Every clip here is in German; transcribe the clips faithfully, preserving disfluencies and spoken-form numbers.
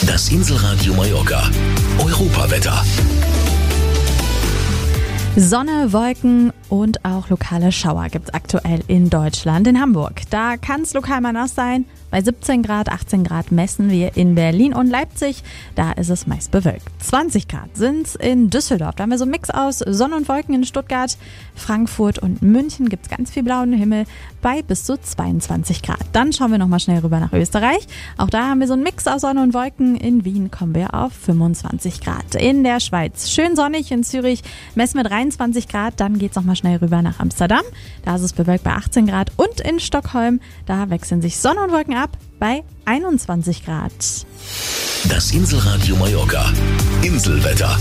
Das Inselradio Mallorca. Europawetter. Sonne, Wolken und auch lokale Schauer gibt es aktuell in Deutschland. In Hamburg, da kann es lokal mal nass sein. Bei siebzehn Grad, achtzehn Grad messen wir in Berlin und Leipzig. Da ist es meist bewölkt. zwanzig Grad sind es in Düsseldorf. Da haben wir so einen Mix aus Sonne und Wolken. In Stuttgart, Frankfurt und München gibt es ganz viel blauen Himmel bei bis zu zweiundzwanzig Grad. Dann schauen wir nochmal schnell rüber nach Österreich. Auch da haben wir so einen Mix aus Sonne und Wolken. In Wien kommen wir auf fünfundzwanzig Grad. In der Schweiz schön sonnig. In Zürich messen wir dreiundzwanzig Grad. Dann geht es nochmal schnell rüber nach Amsterdam. Da ist es bewölkt bei achtzehn Grad. Und in Stockholm, da wechseln sich Sonne und Wolken ab bei einundzwanzig Grad. Das Inselradio Mallorca. Inselwetter.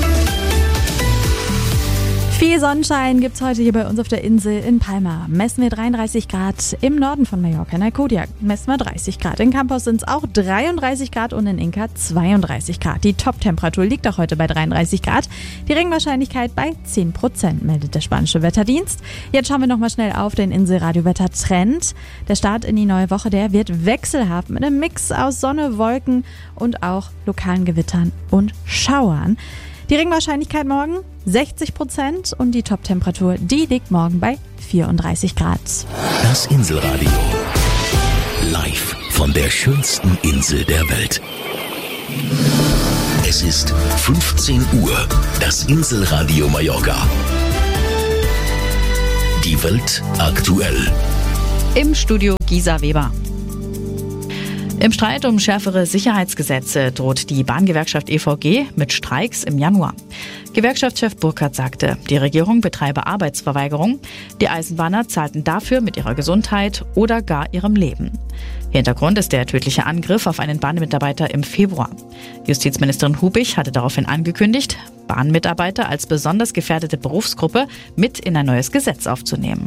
Viel Sonnenschein gibt's heute hier bei uns auf der Insel. In Palma messen wir dreiunddreißig Grad, im Norden von Mallorca, in Alcudia messen wir dreißig Grad. In Campos sind es auch dreiunddreißig Grad und in Inca zweiunddreißig Grad. Die Top-Temperatur liegt auch heute bei dreiunddreißig Grad. Die Regenwahrscheinlichkeit bei zehn Prozent, meldet der spanische Wetterdienst. Jetzt schauen wir nochmal schnell auf den Inselradio-Wetter-Trend. Der Start in die neue Woche, der wird wechselhaft mit einem Mix aus Sonne, Wolken und auch lokalen Gewittern und Schauern. Die Regenwahrscheinlichkeit morgen sechzig Prozent und die Top-Temperatur, die liegt morgen bei vierunddreißig Grad. Das Inselradio. Live von der schönsten Insel der Welt. Es ist fünfzehn Uhr. Das Inselradio Mallorca. Die Welt aktuell. Im Studio Gisa Weber. Im Streit um schärfere Sicherheitsgesetze droht die Bahngewerkschaft E V G mit Streiks im Januar. Gewerkschaftschef Burkhardt sagte, die Regierung betreibe Arbeitsverweigerung. Die Eisenbahner zahlten dafür mit ihrer Gesundheit oder gar ihrem Leben. Hintergrund ist der tödliche Angriff auf einen Bahnmitarbeiter im Februar. Justizministerin Hubich hatte daraufhin angekündigt, Bahnmitarbeiter als besonders gefährdete Berufsgruppe mit in ein neues Gesetz aufzunehmen.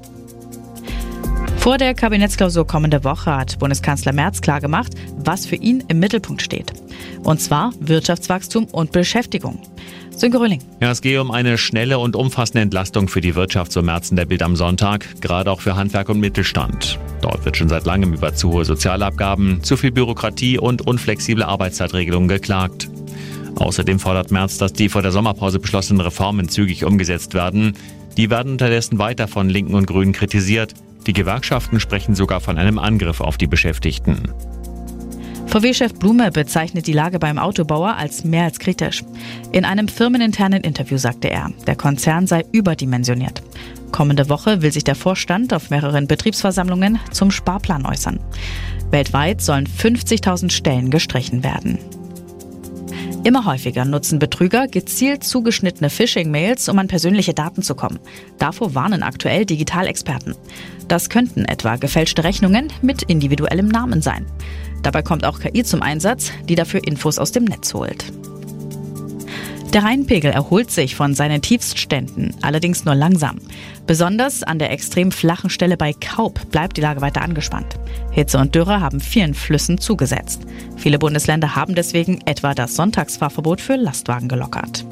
Vor der Kabinettsklausur kommende Woche hat Bundeskanzler Merz klargemacht, was für ihn im Mittelpunkt steht. Und zwar Wirtschaftswachstum und Beschäftigung. Sönke Röhling. Ja, es gehe um eine schnelle und umfassende Entlastung für die Wirtschaft, so Merz in der Bild am Sonntag, gerade auch für Handwerk und Mittelstand. Dort wird schon seit langem über zu hohe Sozialabgaben, zu viel Bürokratie und unflexible Arbeitszeitregelungen geklagt. Außerdem fordert Merz, dass die vor der Sommerpause beschlossenen Reformen zügig umgesetzt werden. Die werden unterdessen weiter von Linken und Grünen kritisiert. Die Gewerkschaften sprechen sogar von einem Angriff auf die Beschäftigten. V W-Chef Blume bezeichnet die Lage beim Autobauer als mehr als kritisch. In einem firmeninternen Interview sagte er, der Konzern sei überdimensioniert. Kommende Woche will sich der Vorstand auf mehreren Betriebsversammlungen zum Sparplan äußern. Weltweit sollen fünfzigtausend Stellen gestrichen werden. Immer häufiger nutzen Betrüger gezielt zugeschnittene Phishing-Mails, um an persönliche Daten zu kommen. Davor warnen aktuell Digitalexperten. Das könnten etwa gefälschte Rechnungen mit individuellem Namen sein. Dabei kommt auch K I zum Einsatz, die dafür Infos aus dem Netz holt. Der Rheinpegel erholt sich von seinen Tiefstständen, allerdings nur langsam. Besonders an der extrem flachen Stelle bei Kaub bleibt die Lage weiter angespannt. Hitze und Dürre haben vielen Flüssen zugesetzt. Viele Bundesländer haben deswegen etwa das Sonntagsfahrverbot für Lastwagen gelockert.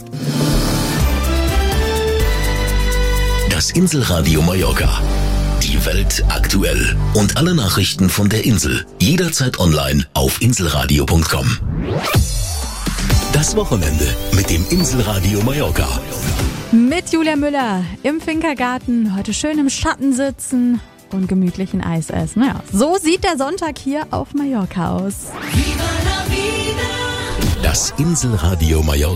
Das Inselradio Mallorca. Die Welt aktuell. Und alle Nachrichten von der Insel. Jederzeit online auf inselradio punkt com. Das Wochenende mit dem Inselradio Mallorca. Mit Julia Müller im Finkergarten, heute schön im Schatten sitzen und gemütlich ein Eis essen. Naja, so sieht der Sonntag hier auf Mallorca aus. Das Inselradio Mallorca.